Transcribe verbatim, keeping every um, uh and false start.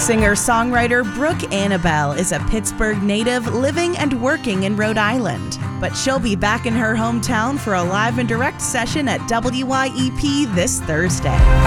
Singer-songwriter Brooke Annabelle is a Pittsburgh native living and working in Rhode Island, but she'll be back in her hometown for a live and direct session at W Y E P this Thursday.